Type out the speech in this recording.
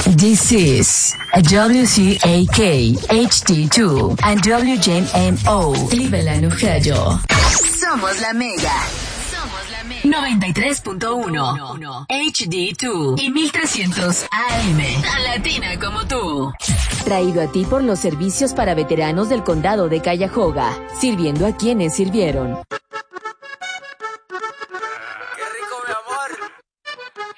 This is WCAK HD2 and WJNO Cleveland, Ohio. Somos la Mega. 93.1 HD2 y 1300 AM. Tan latina como tú. Traído a ti por los servicios para veteranos del condado de Cuyahoga, sirviendo a quienes sirvieron.